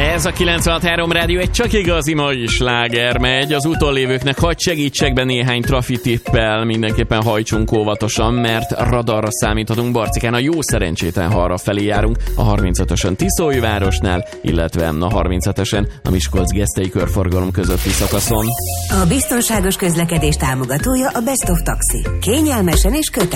Ez a 96.3 Rádió egy csak igazi mai sláger megy. Az úton lévőknek hadd segítsek be néhány trafitippel. Mindenképpen hajtsunk óvatosan, mert radarra számíthatunk. Barcikán a jó szerencsétlen, ha arra felé járunk, a 35-ösön Tiszóújvárosnál, illetve a 37-esen a Miskolc-Gesztei körforgalom közötti szakaszon. A biztonságos közlekedés támogatója a Best of Taxi. Kényelmesen és kötelezően